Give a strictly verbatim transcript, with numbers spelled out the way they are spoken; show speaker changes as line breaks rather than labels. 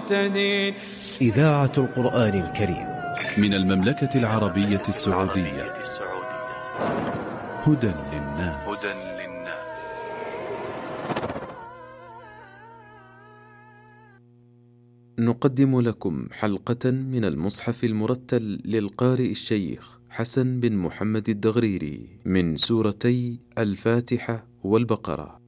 المهتدين.
إذاعة القرآن الكريم
من المملكة العربية السعودية. هدى للناس.
نقدم لكم حلقة من المصحف المرتل للقارئ الشيخ حسن بن محمد الدغريري من سورتي الفاتحة والبقرة.